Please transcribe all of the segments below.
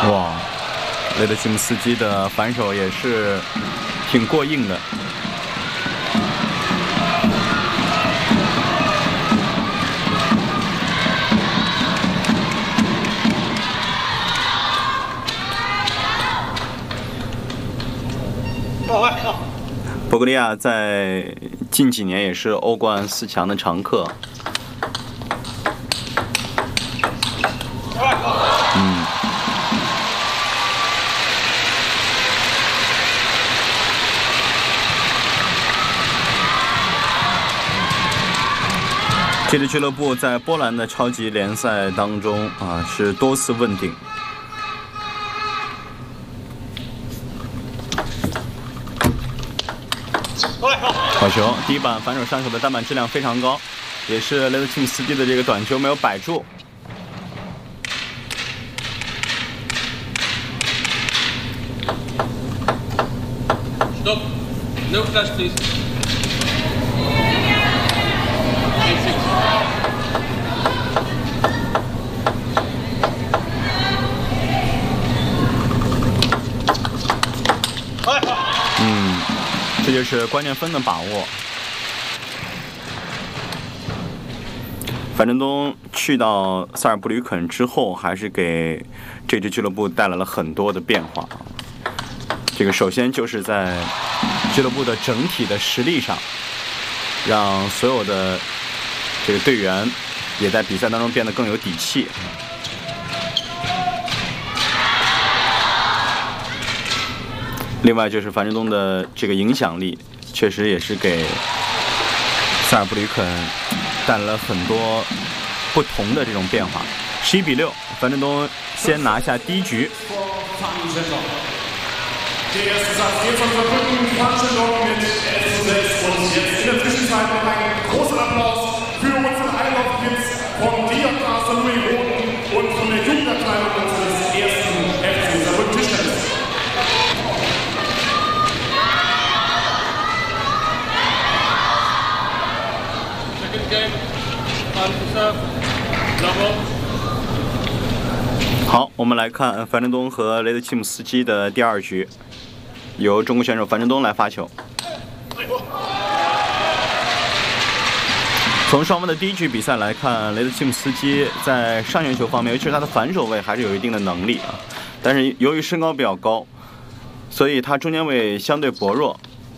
哇，雷德钦姆斯基的反手也是挺过硬的。博格利亚在近几年也是欧冠4强的常客。这支俱乐部在波兰的超级联赛当中是多次问鼎。好球！第一板反手上手的单板质量非常高，也是雷德钦姆斯基的这个短球没有摆住。 Stop. No flash, please. A6. 这就是关键分的把握。樊振东去到萨尔布吕肯之后，还是给这支俱乐部带来了很多的变化。这个首先就是在俱乐部的整体的实力上，让所有的这个队员也在比赛当中变得更有底气。另外就是樊振东的这个影响力，确实也是给萨尔布吕肯带来了很多不同的这种变化。11-6，樊振东先拿下第一局。 Der erste Satz geht von Saarbrücken, Pfanschendorf mit 11:6 und jetzt in der Zwischenzeit noch ein großer Applaus für unsere Einlaufkids von Diakasa Louis Roden und von der Jugendabteilung unseres ersten FC Saarbrücken Tischtennis. Second game. Out to serve. Double. 好，我们来看樊振东和雷德钦姆斯基的第二局。由中国选手樊振东来发球。从双方的第一局比赛来看，雷德钦姆斯基在上旋球方面，尤其是他的反手位还是有一定的能力啊。但是由于身高比较高，所以他中间位相对薄弱，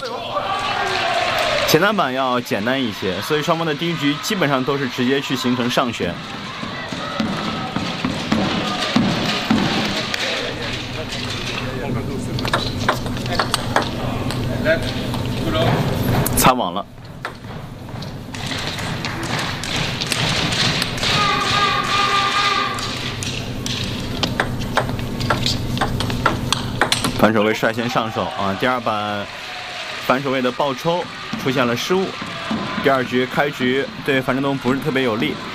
前单板要简单一些，所以双方的第一局基本上都是直接去形成上旋。擦网了。反手位率先上手啊！第二板反手位的爆抽出现了失误，第二局开局对樊振东不是特别有利。